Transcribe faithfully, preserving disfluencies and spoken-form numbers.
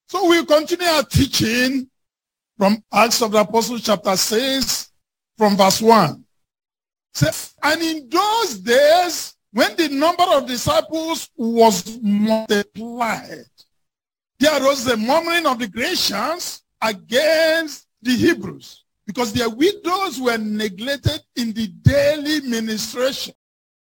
So we'll continue our teaching from Acts of the Apostles chapter six from verse one. So, and in those days, when the number of disciples was multiplied, there arose the murmuring of the Grecians against the Hebrews, because their widows were neglected in the daily ministration.